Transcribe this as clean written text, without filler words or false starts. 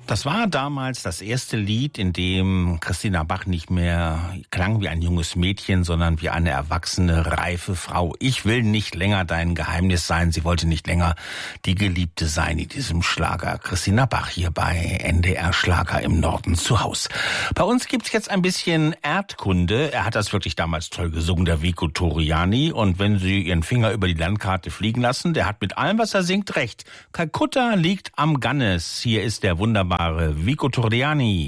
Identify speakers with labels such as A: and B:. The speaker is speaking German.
A: Das war damals das erste Lied, in dem Christina Bach nicht mehr klang wie ein junges Mädchen, sondern wie eine erwachsene, reife Frau. Ich will nicht länger dein Geheimnis sein. Sie wollte nicht länger die Geliebte sein in diesem Schlager. Christina Bach hier bei NDR Schlager im Norden zu Haus. Bei uns gibt's jetzt ein bisschen Erdkunde. Er hat das wirklich damals toll gesungen, der Vico Torriani. Und wenn Sie Ihren Finger über die Landkarte fliegen lassen, der hat mit allem, was er singt, recht. Kalkutta liegt am Ganges. Hier ist der wunderbare Vico Torriani.